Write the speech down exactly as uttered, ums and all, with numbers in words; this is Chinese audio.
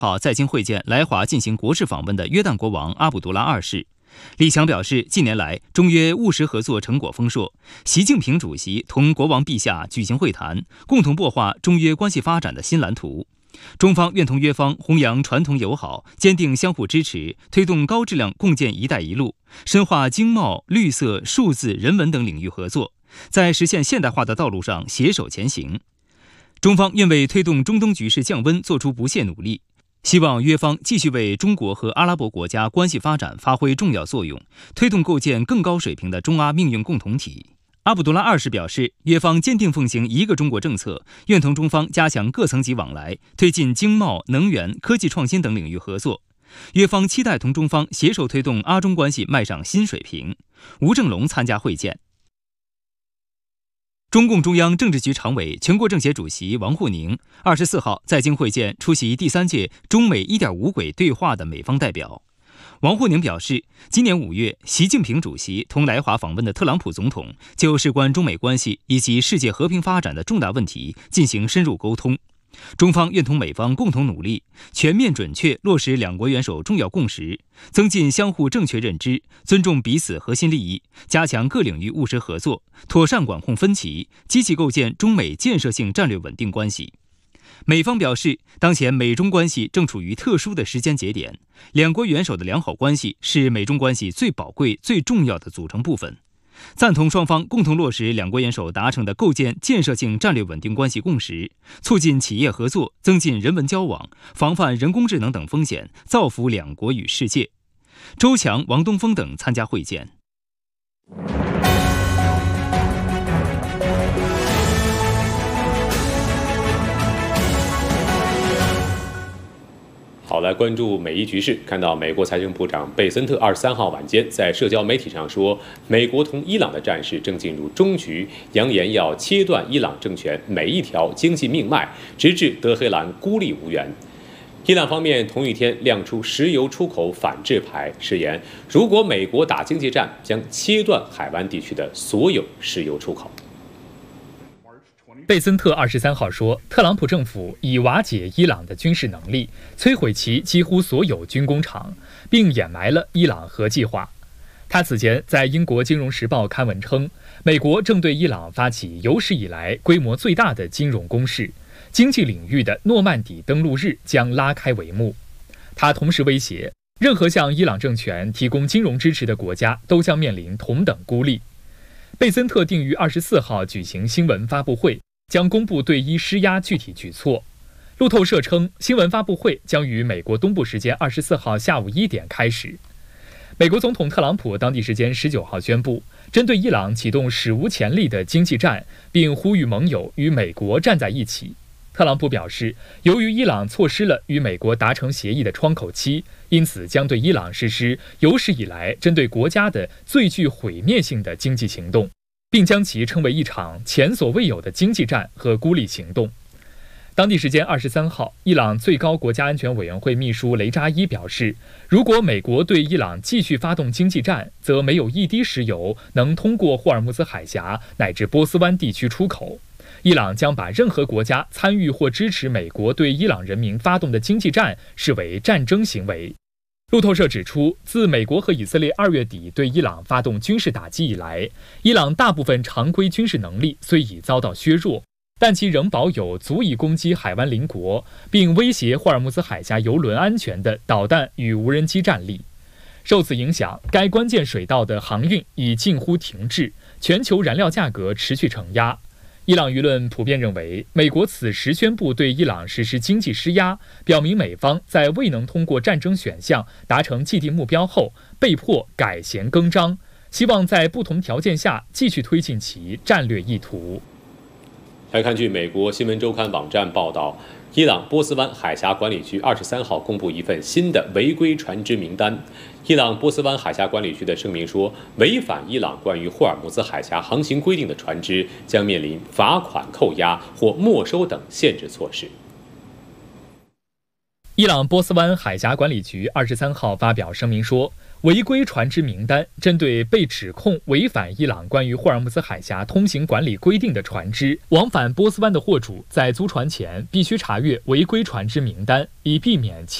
号在京会见来华进行国事访问的约旦国王阿卜杜拉二世。李强表示，近年来中约务实合作成果丰硕，习近平主席同国王陛下举行会谈，共同擘画中约关系发展的新蓝图。中方愿同约方弘扬传统友好，坚定相互支持，推动高质量共建“一带一路”，深化经贸、绿色、数字、人文等领域合作，在实现现代化的道路上携手前行。中方愿为推动中东局势降温做出不懈努力，希望约方继续为中国和阿拉伯国家关系发展发挥重要作用，推动构建更高水平的中阿命运共同体。阿卜杜拉二世表示，约方坚定奉行一个中国政策，愿同中方加强各层级往来，推进经贸、能源、科技创新等领域合作。约方期待同中方携手推动阿中关系迈上新水平。吴正龙参加会见。中共中央政治局常委、全国政协主席王沪宁二十四号在京会见出席第三届中美 一点五 轨对话的美方代表。王沪宁表示，今年五月，习近平主席同来华访问的特朗普总统就事关中美关系以及世界和平发展的重大问题进行深入沟通。中方愿同美方共同努力，全面准确落实两国元首重要共识，增进相互正确认知，尊重彼此核心利益，加强各领域务实合作，妥善管控分歧，积极构建中美建设性战略稳定关系。美方表示，当前美中关系正处于特殊的时间节点，两国元首的良好关系是美中关系最宝贵、最重要的组成部分，赞同双方共同落实两国元首达成的构建建设性战略稳定关系共识，促进企业合作，增进人文交往，防范人工智能等风险，造福两国与世界。周强、王东峰等参加会见。 好，来关注美伊局势。看到美国财政部长贝森特二十三号晚间在社交媒体上说，美国同伊朗的战事正进入终局，扬言要切断伊朗政权每一条经济命脉，直至德黑兰孤立无援。伊朗方面同一天亮出石油出口反制牌，誓言如果美国打经济战，将切断海湾地区的所有石油出口。 贝森特二十三号说，特朗普政府已瓦解伊朗的军事能力，摧毁其几乎所有军工厂，并掩埋了伊朗核计划。他此前在英国《金融时报》刊文称，美国正对伊朗发起有史以来规模最大的金融攻势，经济领域的诺曼底登陆日将拉开帷幕。他同时威胁，任何向伊朗政权提供金融支持的国家都将面临同等孤立。贝森特定于二十四号举行新闻发布会，将公布对伊施压具体举措。路透社称，新闻发布会将于美国东部时间二十四号下午一点开始。美国总统特朗普当地时间十九号宣布，针对伊朗启动史无前例的经济战，并呼吁盟友与美国站在一起。特朗普表示，由于伊朗错失了与美国达成协议的窗口期，因此将对伊朗实施有史以来针对国家的最具毁灭性的经济行动，并将其称为一场前所未有的经济战和孤立行动。当地时间二十三号，伊朗最高国家安全委员会秘书雷扎伊表示，如果美国对伊朗继续发动经济战，则没有一滴石油能通过霍尔木兹海峡乃至波斯湾地区出口。伊朗将把任何国家参与或支持美国对伊朗人民发动的经济战视为战争行为。路透社指出，自美国和以色列二月底对伊朗发动军事打击以来，伊朗大部分常规军事能力虽已遭到削弱，但其仍保有足以攻击海湾邻国并威胁霍尔木兹海峡油轮安全的导弹与无人机战力。受此影响，该关键水道的航运已近乎停滞，全球燃料价格持续承压。伊朗舆论普遍认为，美国此时宣布对伊朗实施经济施压，表明美方在未能通过战争选项达成既定目标后，被迫改弦更张，希望在不同条件下继续推进其战略意图。 来看据美国新闻周刊网站报道，伊朗波斯湾海峡管理局二十三号公布一份新的违规船只名单。伊朗波斯湾海峡管理局的声明说，违反伊朗关于霍尔木兹海峡航行规定的船只将面临罚款、扣押或没收等限制措施。 伊朗波斯湾海峡管理局二十三号发表声明说，违规船只名单针对被指控违反伊朗关于霍尔木兹海峡通行管理规定的船只，往返波斯湾的货主在租船前必须查阅违规船只名单，以避免